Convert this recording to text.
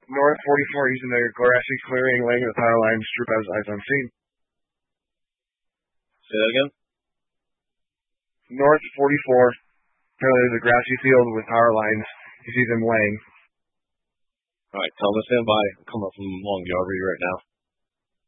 North 44 using the grassy clearing, laying the power lines, troop has eyes on scene. Say that again? North 44. Apparently there's a grassy field with power lines. You see them laying. Alright, tell them to stand by. I'm coming up from Long Yardley right now.